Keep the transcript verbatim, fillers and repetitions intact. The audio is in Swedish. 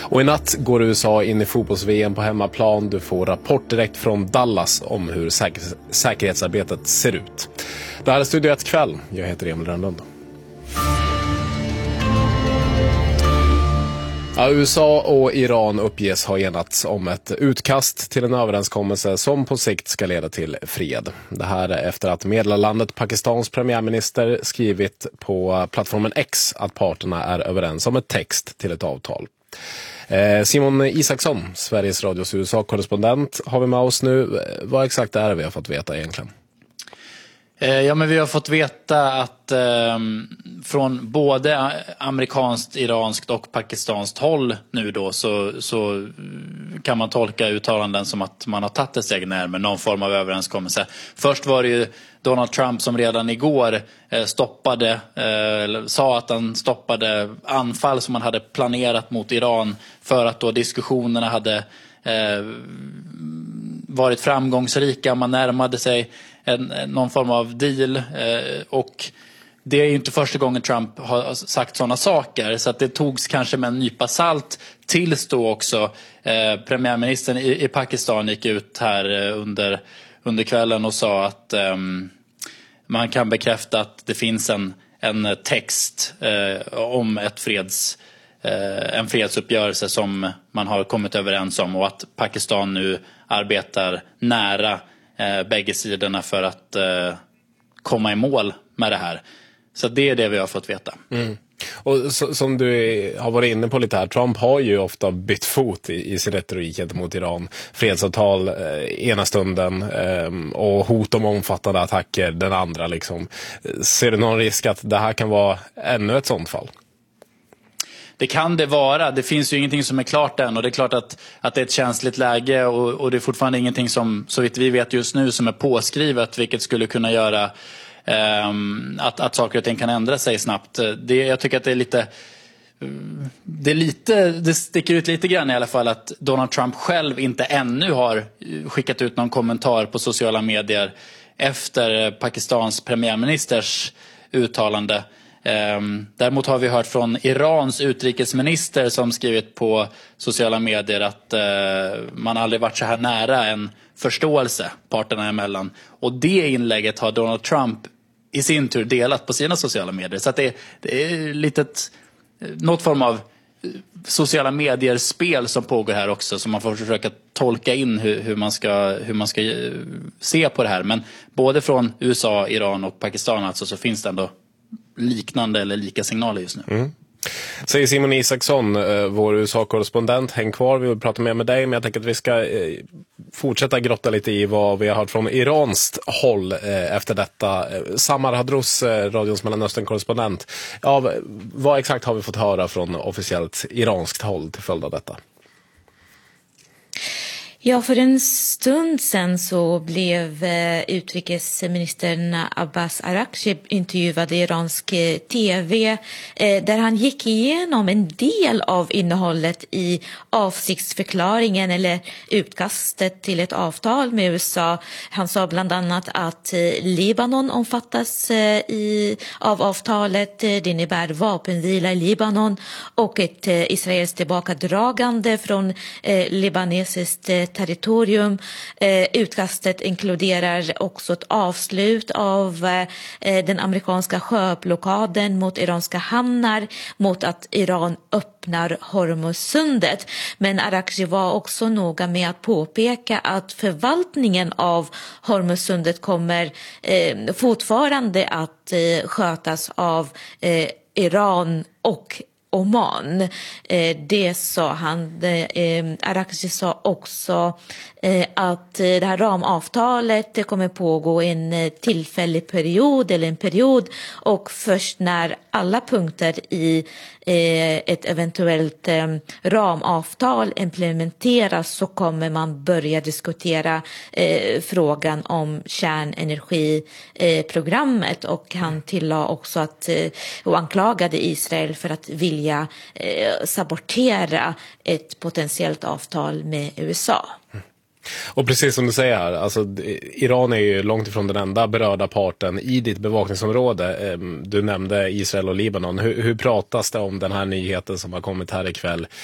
Och i natt går U S A in i fotbolls-V M på hemmaplan. Du får rapport direkt från Dallas om hur säker- säkerhetsarbetet ser ut. Det här är Studio ett kväll. Jag heter Emil Rönnlund. Ja, U S A och Iran uppges ha enats om ett utkast till en överenskommelse som på sikt ska leda till fred. Det här är efter att medlarlandet Pakistans premiärminister skrivit på plattformen X att parterna är överens om ett text till ett avtal. Simon Isaksson, Sveriges Radios U S A-korrespondent, har vi med oss nu. Vad exakt är det vi har fått veta egentligen? Ja, men vi har fått veta att eh, från både amerikanskt, iranskt och pakistanskt håll nu då så, så kan man tolka uttalanden som att man har tagit ett steg närmare någon form av överenskommelse. Först var det ju Donald Trump som redan igår eh, stoppade, eh, sa att han stoppade anfall som man hade planerat mot Iran för att då diskussionerna hade eh, varit framgångsrika. Man närmade sig En, någon form av deal eh, och det är ju inte första gången Trump har sagt sådana saker, så att det togs kanske med en nypa salt tills då också eh, premiärministern i, i Pakistan gick ut här eh, under, under kvällen och sa att eh, man kan bekräfta att det finns en, en text eh, om ett freds, eh, en fredsuppgörelse som man har kommit överens om och att Pakistan nu arbetar nära Eh, bägge sidorna för att eh, komma i mål med det här. Så det är det vi har fått veta. Mm. Och så, som du har varit inne på lite här, Trump har ju ofta bytt fot i, i sin retorik gentemot Iran. Fredsavtal eh, ena stunden eh, och hot om omfattande attacker den andra liksom. Ser du någon risk att det här kan vara ännu ett sånt fall? Det kan det vara. Det finns ju ingenting som är klart än och det är klart att, att det är ett känsligt läge och, och det är fortfarande ingenting som, så vitt vi vet just nu, som är påskrivet, vilket skulle kunna göra um, att, att saker och ting kan ändra sig snabbt. Det, jag tycker att det är lite det, är lite det sticker ut lite grann i alla fall att Donald Trump själv inte ännu har skickat ut någon kommentar på sociala medier efter Pakistans premiärministers uttalande. Um, däremot har vi hört från Irans utrikesminister som skrivit på sociala medier att uh, man aldrig varit så här nära en förståelse parterna emellan. Och det inlägget har Donald Trump i sin tur delat på sina sociala medier. Så att det, det är litet, något form av sociala medier-spel som pågår här också. Så man får försöka tolka in hur, hur, man ska, hur man ska se på det här. Men både från U S A, Iran och Pakistan alltså, så finns det ändå liknande eller lika signaler just nu. Mm. Säger Simon Isaksson, vår U S A-korrespondent. Häng kvar, vi vill prata mer med dig, men jag tänker att vi ska fortsätta grotta lite i vad vi har hört från iranskt håll efter detta. Samar Hadrous, radions Mellanöstern-korrespondent. Ja, vad exakt har vi fått höra från officiellt iranskt håll till följd av detta? Ja, för en stund sedan så blev utrikesministern Abbas Araghchi intervjuad i iransk tv där han gick igenom en del av innehållet i avsiktsförklaringen eller utkastet till ett avtal med U S A. Han sa bland annat att Libanon omfattas i, av avtalet. Det innebär vapenvila i Libanon och ett israelskt tillbakadragande från eh, libanesiskt territorium. Eh, utkastet inkluderar också ett avslut av eh, den amerikanska sjöblockaden mot iranska hamnar, mot att Iran öppnar Hormuzsundet. Men Araghchi var också noga med att påpeka att förvaltningen av Hormuzsundet kommer eh, fortfarande att eh, skötas av eh, Iran och Oman. Eh, det sa han. Eh, Araghchi sa också eh, att det här ramavtalet det kommer pågå en eh, tillfällig period eller en period och först när alla punkter i eh, ett eventuellt eh, ramavtal implementeras så kommer man börja diskutera eh, frågan om kärnenergiprogrammet eh, och han tillade också att eh, och anklagade Israel för att vilja eh, sabotera ett potentiellt avtal med U S A. Mm. Och precis som du säger här, alltså, Iran är ju långt ifrån den enda berörda parten i ditt bevakningsområde. Du nämnde Israel och Libanon. Hur, hur pratas det om den här nyheten som har kommit här ikväll